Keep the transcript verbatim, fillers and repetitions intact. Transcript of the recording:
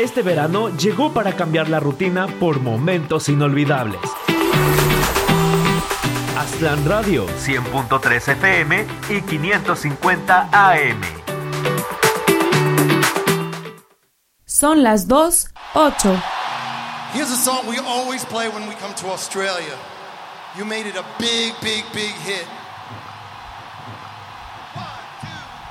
Este verano llegó para cambiar la rutina por momentos inolvidables. Aztlán Radio, cien punto tres F M y quinientos cincuenta A M. Son las dos, ocho. Here's a song we always play when we come to Australia. You made it a big, big, big hit.